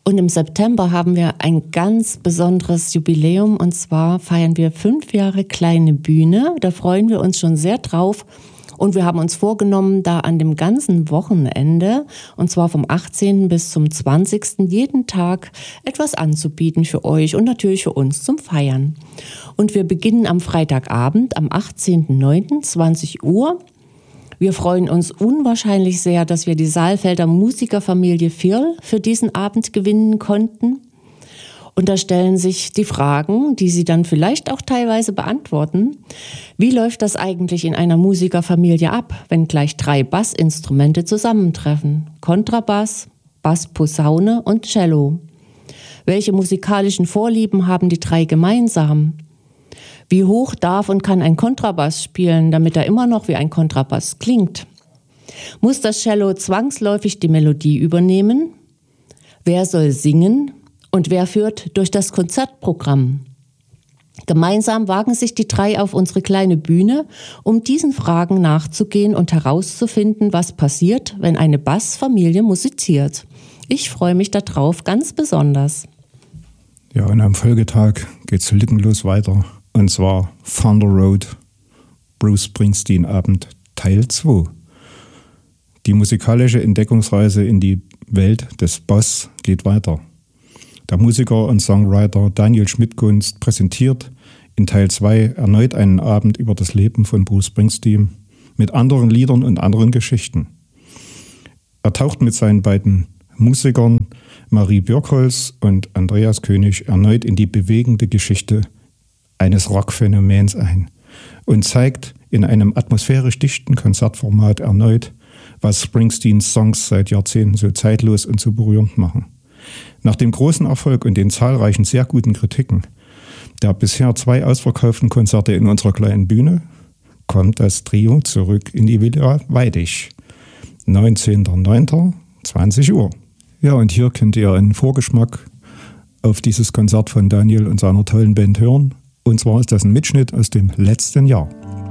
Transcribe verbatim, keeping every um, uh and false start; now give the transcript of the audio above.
Und im September haben wir ein ganz besonderes Jubiläum, und zwar feiern wir fünf Jahre kleine Bühne. Da freuen wir uns schon sehr drauf. Und wir haben uns vorgenommen, da an dem ganzen Wochenende, und zwar vom achtzehnten bis zum zwanzigsten jeden Tag etwas anzubieten für euch und natürlich für uns zum Feiern. Und wir beginnen am Freitagabend, am achtzehnten neunten zwanzig Uhr. Wir freuen uns unwahrscheinlich sehr, dass wir die Saalfelder Musikerfamilie Firl für diesen Abend gewinnen konnten. Und da stellen sich die Fragen, die Sie dann vielleicht auch teilweise beantworten. Wie läuft das eigentlich in einer Musikerfamilie ab, wenn gleich drei Bassinstrumente zusammentreffen? Kontrabass, Bass, Posaune und Cello. Welche musikalischen Vorlieben haben die drei gemeinsam? Wie hoch darf und kann ein Kontrabass spielen, damit er immer noch wie ein Kontrabass klingt? Muss das Cello zwangsläufig die Melodie übernehmen? Wer soll singen und wer führt durch das Konzertprogramm? Gemeinsam wagen sich die drei auf unsere kleine Bühne, um diesen Fragen nachzugehen und herauszufinden, was passiert, wenn eine Bassfamilie musiziert. Ich freue mich darauf ganz besonders. Ja, und am Folgetag geht's lückenlos weiter. Und zwar Thunder Road, Bruce Springsteen Abend, Teil zwei. Die musikalische Entdeckungsreise in die Welt des Bass geht weiter. Der Musiker und Songwriter Daniel Schmidt-Gunst präsentiert in Teil zwei erneut einen Abend über das Leben von Bruce Springsteen mit anderen Liedern und anderen Geschichten. Er taucht mit seinen beiden Musikern Marie Birkholz und Andreas König erneut in die bewegende Geschichte eines Rockphänomens ein und zeigt in einem atmosphärisch dichten Konzertformat erneut, was Springsteens Songs seit Jahrzehnten so zeitlos und so berührend machen. Nach dem großen Erfolg und den zahlreichen sehr guten Kritiken der bisher zwei ausverkauften Konzerte in unserer kleinen Bühne kommt das Trio zurück in die Villa Weidig. neunzehnten neunten zwanzig Uhr. Ja, und hier könnt ihr einen Vorgeschmack auf dieses Konzert von Daniel und seiner tollen Band hören. Und zwar ist das ein Mitschnitt aus dem letzten Jahr.